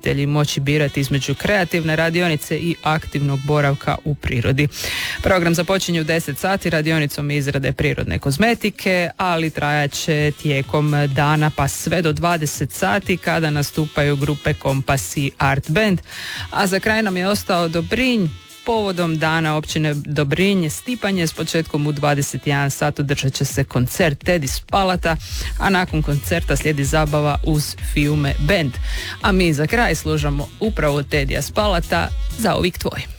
posjetitelji moći birati između kreativne radionice i aktivnog boravka u prirodi. Program započinje u 10 sati radionicom izrade prirodne kozmetike, ali trajaće tijekom dana pa sve do 20 sati kada nastupaju grupe Kompas i Art Band. A za kraj nam je ostao Dobrinj. Povodom dana općine Dobrinj Stipanje s početkom u 21 sat održat će se koncert Teddy Spalata, a nakon koncerta slijedi zabava uz Fiume Band. A mi za kraj slušamo upravo Tedija Spalata, Zauvijek tvoj.